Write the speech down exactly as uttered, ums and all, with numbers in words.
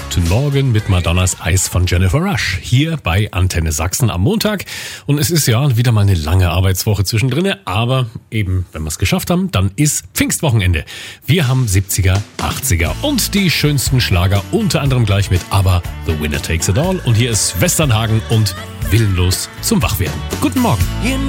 Guten Morgen mit Madonnas Eis von Jennifer Rush hier bei Antenne Sachsen am Montag. Und es ist ja wieder mal eine lange Arbeitswoche zwischendrin, aber eben, wenn wir es geschafft haben, dann ist Pfingstwochenende. Wir haben siebziger, achtziger und die schönsten Schlager, unter anderem gleich mit ABBA, The Winner Takes It All. Und hier ist Westernhagen und Willenlos zum Wachwerden. Guten Morgen.